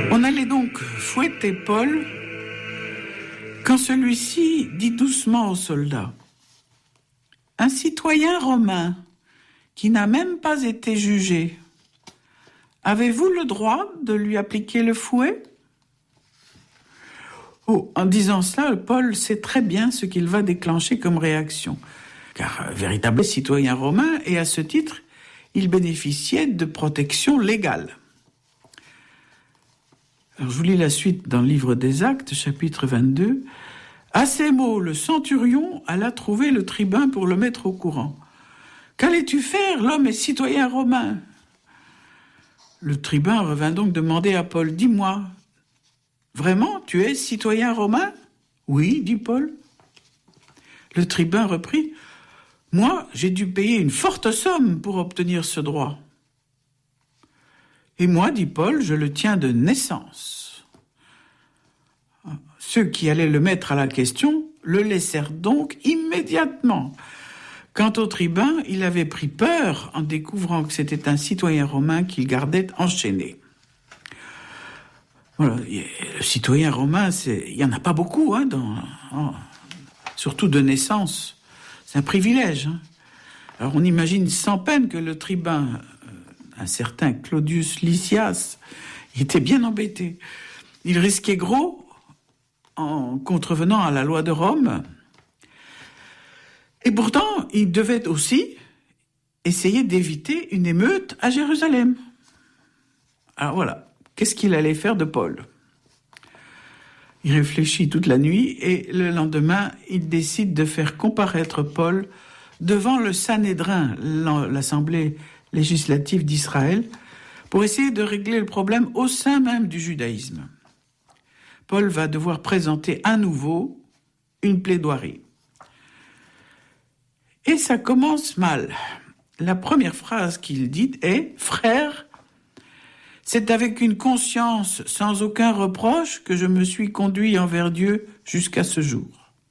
On allait donc fouetter Paul quand celui-ci dit doucement au soldat : « Un citoyen romain qui n'a même pas été jugé, avez-vous le droit de lui appliquer le fouet ?» Oh, en disant cela, Paul sait très bien ce qu'il va déclencher comme réaction, car véritable citoyen romain, et à ce titre, il bénéficiait de protection légale. Alors, je vous lis la suite dans le livre des Actes, chapitre 22. À ces mots, le centurion alla trouver le tribun pour le mettre au courant. « Qu'allais-tu faire ? L'homme est citoyen romain. » Le tribun revint donc demander à Paul : « Dis-moi, vraiment, tu es citoyen romain ? » ?»« Oui, dit Paul. » Le tribun reprit : « Moi, j'ai dû payer une forte somme pour obtenir ce droit. » « Et moi, dit Paul, je le tiens de naissance. » Ceux qui allaient le mettre à la question le laissèrent donc immédiatement. Quant au tribun, il avait pris peur en découvrant que c'était un citoyen romain qu'il gardait enchaîné. Voilà, le citoyen romain, il n'y en a pas beaucoup, surtout de naissance. C'est un privilège. Alors on imagine sans peine que le tribun, un certain Claudius Lysias, il était bien embêté. Il risquait gros en contrevenant à la loi de Rome. Et pourtant, il devait aussi essayer d'éviter une émeute à Jérusalem. Alors voilà, qu'est-ce qu'il allait faire de Paul ? Il réfléchit toute la nuit et le lendemain, il décide de faire comparaître Paul devant le Sanhédrin, l'Assemblée législative d'Israël, pour essayer de régler le problème au sein même du judaïsme. Paul va devoir présenter à nouveau une plaidoirie. Et ça commence mal. La première phrase qu'il dit est « Frères, c'est avec une conscience sans aucun reproche que je me suis conduit envers Dieu jusqu'à ce jour. »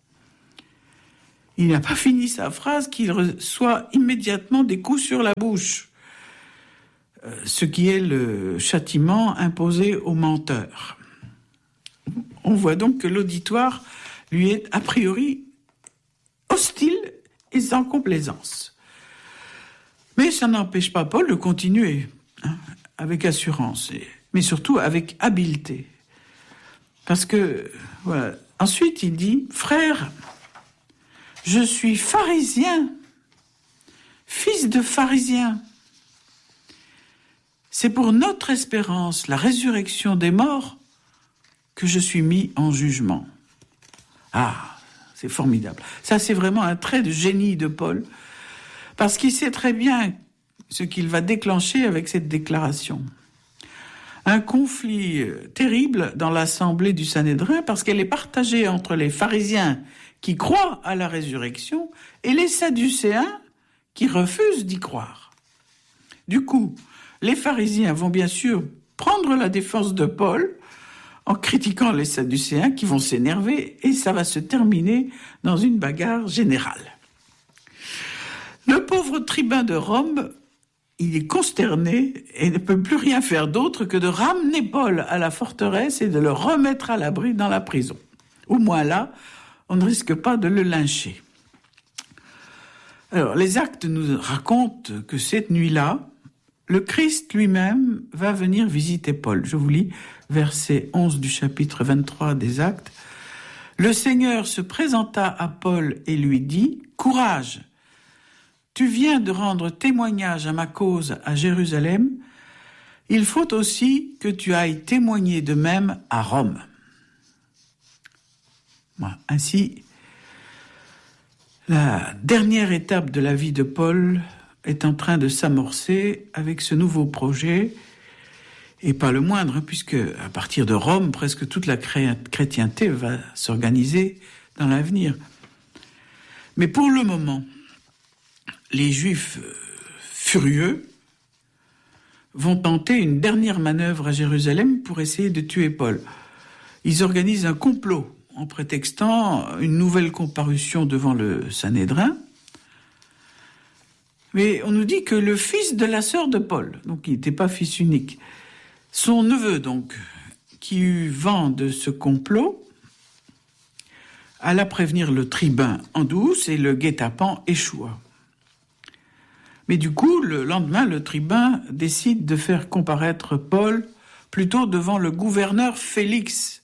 Il n'a pas fini sa phrase qu'il reçoit immédiatement des coups sur la bouche, ce qui est le châtiment imposé aux menteurs. On voit donc que l'auditoire lui est a priori hostile et sans complaisance. Mais ça n'empêche pas Paul de continuer, avec assurance, mais surtout avec habileté. Parce que, voilà. Ensuite, il dit « Frère, je suis pharisien, fils de pharisien. C'est pour notre espérance, la résurrection des morts, que je suis mis en jugement. » Ah, c'est formidable. Ça, c'est vraiment un trait de génie de Paul, parce qu'il sait très bien ce qu'il va déclencher avec cette déclaration. Un conflit terrible dans l'assemblée du Sanhédrin, parce qu'elle est partagée entre les pharisiens qui croient à la résurrection et les sadducéens qui refusent d'y croire. Du coup, les pharisiens vont bien sûr prendre la défense de Paul en critiquant les sadducéens qui vont s'énerver et ça va se terminer dans une bagarre générale. Le pauvre tribun de Rome, il est consterné et ne peut plus rien faire d'autre que de ramener Paul à la forteresse et de le remettre à l'abri dans la prison. Au moins là, on ne risque pas de le lyncher. Alors, les Actes nous racontent que cette nuit-là, le Christ lui-même va venir visiter Paul. Je vous lis verset 11 du chapitre 23 des Actes. « Le Seigneur se présenta à Paul et lui dit : « Courage, tu viens de rendre témoignage à ma cause à Jérusalem. Il faut aussi que tu ailles témoigner de même à Rome. » Voilà. Ainsi, la dernière étape de la vie de Paul est en train de s'amorcer avec ce nouveau projet, et pas le moindre, puisque à partir de Rome, presque toute la chrétienté va s'organiser dans l'avenir. Mais pour le moment, les Juifs furieux vont tenter une dernière manœuvre à Jérusalem pour essayer de tuer Paul. Ils organisent un complot en prétextant une nouvelle comparution devant le Sanhédrin. Mais on nous dit que le fils de la sœur de Paul, donc il n'était pas fils unique, son neveu donc, qui eut vent de ce complot, alla prévenir le tribun en douce et le guet-apens échoua. Mais du coup, le lendemain, le tribun décide de faire comparaître Paul plutôt devant le gouverneur Félix,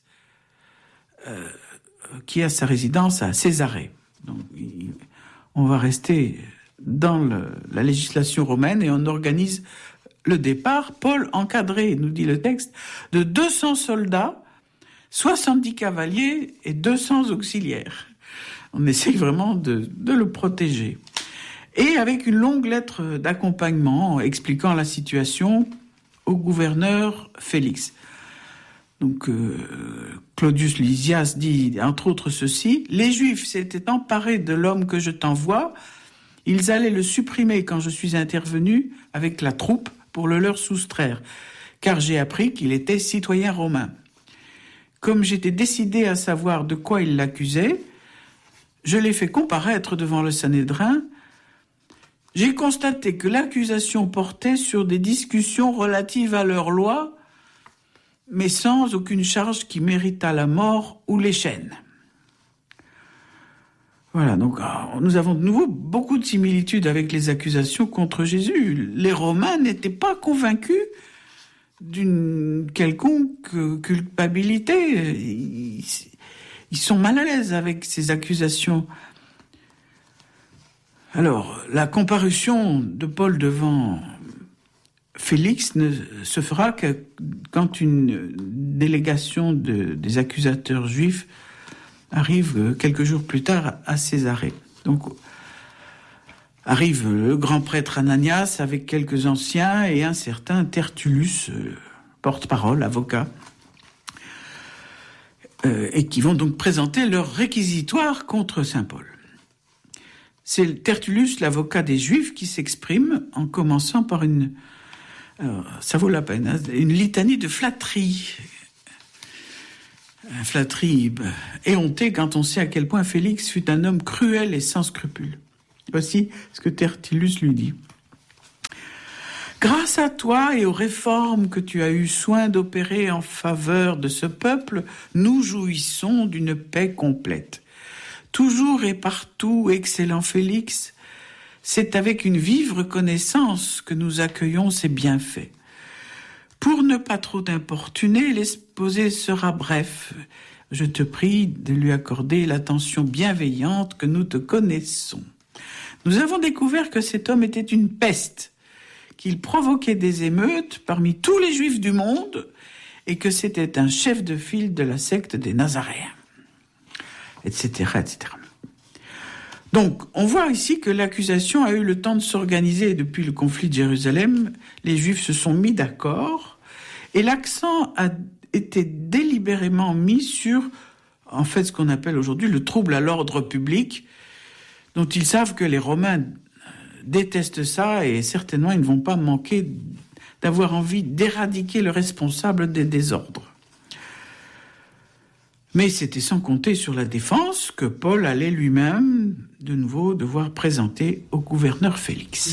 qui a sa résidence à Césarée. Donc, on va rester dans la législation romaine et on organise le départ. Paul encadré, nous dit le texte, de 200 soldats, 70 cavaliers et 200 auxiliaires. On essaye vraiment de le protéger. Et avec une longue lettre d'accompagnement expliquant la situation au gouverneur Félix. Donc, Claudius Lysias dit, entre autres, ceci: « Les Juifs s'étaient emparés de l'homme que je t'envoie. Ils allaient le supprimer quand je suis intervenu avec la troupe pour le leur soustraire, car j'ai appris qu'il était citoyen romain. Comme j'étais décidé à savoir de quoi ils l'accusaient, je l'ai fait comparaître devant le Sanhédrin. J'ai constaté que l'accusation portait sur des discussions relatives à leur loi, mais sans aucune charge qui méritât la mort ou les chaînes. » Voilà, donc nous avons de nouveau beaucoup de similitudes avec les accusations contre Jésus. Les Romains n'étaient pas convaincus d'une quelconque culpabilité. Ils sont mal à l'aise avec ces accusations. Alors, la comparution de Paul devant Félix ne se fera que quand une délégation des accusateurs juifs arrive quelques jours plus tard à Césarée. Donc, arrive le grand prêtre Ananias avec quelques anciens et un certain Tertullus, porte-parole, avocat, et qui vont donc présenter leur réquisitoire contre saint Paul. C'est Tertullus, l'avocat des Juifs, qui s'exprime en commençant par ça vaut la peine, une litanie de flatterie. Flatterie éhontée quand on sait à quel point Félix fut un homme cruel et sans scrupules. Voici ce que Tertullus lui dit. « Grâce à toi et aux réformes que tu as eu soin d'opérer en faveur de ce peuple, nous jouissons d'une paix complète. Toujours et partout, excellent Félix, c'est avec une vive reconnaissance que nous accueillons ces bienfaits. Pour ne pas trop t'importuner, l'exposé sera bref. Je te prie de lui accorder l'attention bienveillante que nous te connaissons. Nous avons découvert que cet homme était une peste, qu'il provoquait des émeutes parmi tous les Juifs du monde et que c'était un chef de file de la secte des Nazaréens, etc., etc. » Donc, on voit ici que l'accusation a eu le temps de s'organiser depuis le conflit de Jérusalem. Les Juifs se sont mis d'accord et l'accent a été délibérément mis sur, en fait, ce qu'on appelle aujourd'hui le trouble à l'ordre public, dont ils savent que les Romains détestent ça et certainement ils ne vont pas manquer d'avoir envie d'éradiquer le responsable des désordres. Mais c'était sans compter sur la défense que Paul allait lui-même de nouveau devoir présenter au gouverneur Félix.